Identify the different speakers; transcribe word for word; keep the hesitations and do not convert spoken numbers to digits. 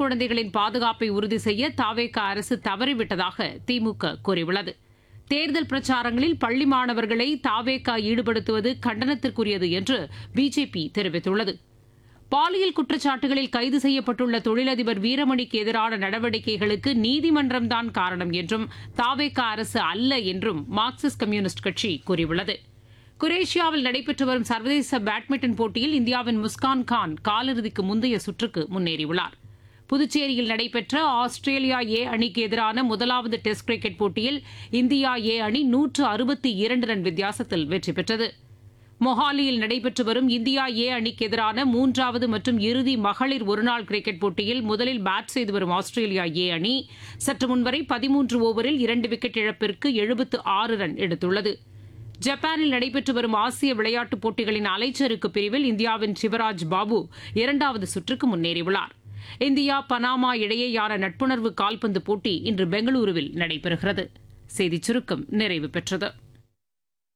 Speaker 1: குழந்தைகளின் பாதுகாப்பை உறுதி செய்ய தாவேக அரசு தவறிவிட்டதாக திமுக கூறியுள்ளது. தேர்தல் பிரச்சாரங்களில் பள்ளி மாணவர்களை தாவேக ஈடுபடுத்துவது கண்டனத்திற்குரியது என்று பிஜேபி தெரிவித்துள்ளது. பாலியல் குற்றச்சாட்டுகளில் கைது செய்யப்பட்டுள்ள தொழிலதிபர் வீரமணிக்கு எதிரான நடவடிக்கைகளுக்கு நீதிமன்றம்தான் காரணம் என்றும் தாவேக அரசு அல்ல என்றும் மார்க்சிஸ்ட் கம்யூனிஸ்ட் கட்சி கூறியுள்ளது. குரேஷியாவில் நடைபெற்று வரும் சர்வதேச பேட்மிண்டன் போட்டியில் இந்தியாவின் முஸ்கான் கான் காலிறுதிக்கு முந்தைய சுற்றுக்கு முன்னேறியுள்ளார். புதுச்சேரியில் நடைபெற்ற ஆஸ்திரேலியா ஏ அணிக்கு எதிரான முதலாவது டெஸ்ட் கிரிக்கெட் போட்டியில் இந்தியா ஏ அணி நூற்று அறுபத்தி இரண்டு ரன் வித்தியாசத்தில் வெற்றி பெற்றது. மொஹாலியில் நடைபெற்று வரும் இந்தியா ஏ அணிக்கு எதிரான மூன்றாவது மற்றும் இறுதி மகளிர் ஒருநாள் கிரிக்கெட் போட்டியில் முதலில் பேட் செய்து வரும் ஆஸ்திரேலியா ஏ அணி சற்று முன்வரை பதிமூன்று ஓவரில் இரண்டு விக்கெட் இழப்பிற்கு எழுபத்து ஆறு ரன் எடுத்துள்ளது. ஜப்பானில் நடைபெற்று வரும் ஆசிய விளையாட்டுப் போட்டிகளின் அலைச்சறுக்கு பிரிவில் இந்தியாவின் சிவராஜ் பாபு இரண்டாவது சுற்றுக்கு முன்னேறியுள்ளார். இந்தியா பனாமா இடையேயான நட்புணர்வு கால்பந்து போட்டி இன்று பெங்களூருவில் நடைபெறுகிறது. செய்திச் சுருக்கம் நிறைவு பெற்றது.